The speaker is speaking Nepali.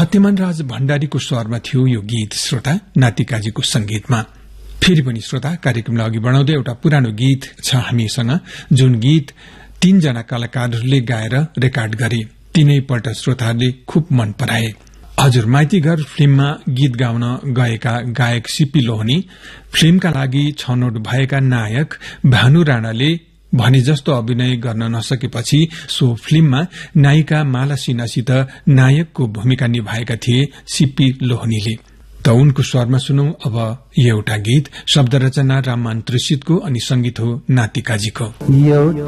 सत्यमान राज भण्डारीको स्वरमा थियो यो गीत श्रोता, नातिकाजीको संगीतमा। फेरि पनि श्रोता, कार्यक्रमलाई अघि बढाउँदै एउटा पुरानो गीत छ हामीसँग, जुन गीत 3 जना कलाकारहरूले गाएर रेकर्ड गरे। तीनैपल्ट श्रोताहरूले खुब मन पराए। हजुर माइती घर फिल्ममा गीत गाउन गएका गायक सीपी लोहनी, फिल्मका लागि छनौट भएका नायक भानु राणाले भने जस्तो अभिनय गर्न नसकेपछि सो फिल्ममा नायिका माला सिन्हासित नायकको भूमिका निभाएका थिए सीपी लोहनीले। त उनको स्वरमा सुनौ अब एउटा गीत। शब्द रचना राममान त्रिसितको अनि संगीत हो नातिकाजीको।